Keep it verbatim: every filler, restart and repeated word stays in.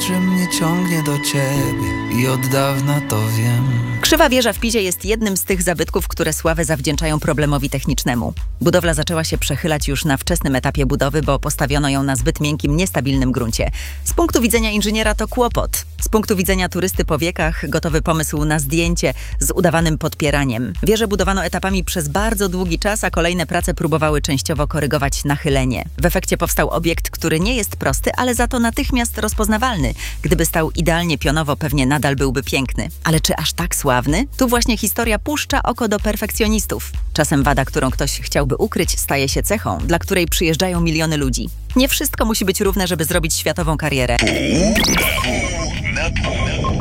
że mnie ciągnie do ciebie i od dawna to wiem. Krzywa wieża w Pizie jest jednym z tych zabytków, które sławę zawdzięczają problemowi technicznemu. Budowla zaczęła się przechylać już na wczesnym etapie budowy, bo postawiono ją na zbyt miękkim, niestabilnym gruncie. Z punktu widzenia inżyniera to kłopot. Z punktu widzenia turysty po wiekach gotowy pomysł na zdjęcie z udawanym podpieraniem. Wieżę budowano etapami przez bardzo długi czas, a kolejne prace próbowały częściowo korygować nachylenie. W efekcie powstał obiekt, który nie jest prosty, ale za to natychmiast rozpoznawalny. Gdyby stał idealnie pionowo, pewnie nadal byłby piękny. Ale czy aż tak sławny? Tu właśnie historia puszcza oko do perfekcjonistów. Czasem wada, którą ktoś chciałby ukryć, staje się cechą, dla której przyjeżdżają miliony ludzi. Nie wszystko musi być równe, żeby zrobić światową karierę. Na pół.